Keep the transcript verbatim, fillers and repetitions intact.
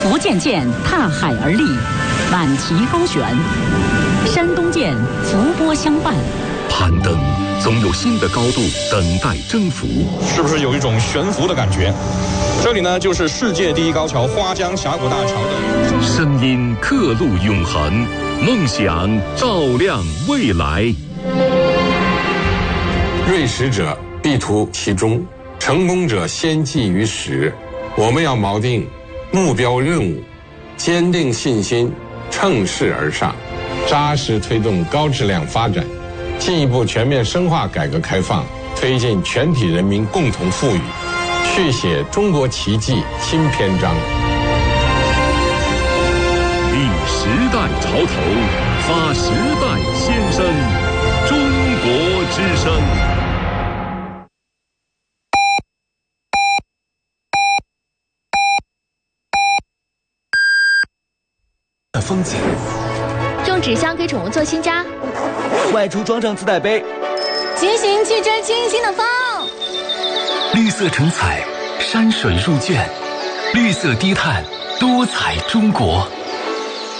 福建舰踏海而立，晚旗高悬；山东舰伏波相伴。 攀登总有新的高度等待征服， 是不是有一种悬浮的感觉？这里呢，就是世界第一高桥花江峡谷大桥的声音刻录永恒，梦想照亮未来。 锐识者必图其中，成功者先记于始。我们要锚定目标任务，坚定信心，乘势而上，扎实推动高质量发展，进一步全面深化改革开放，推进全体人民共同富裕，续写中国奇迹新篇章。 立时代潮头，发时代先声，中国之声。 风景， 用纸箱给宠物做新家， 外出装上自带杯， 骑行去追清新的风。 绿色成彩，山水入卷，绿色低碳，多彩中国。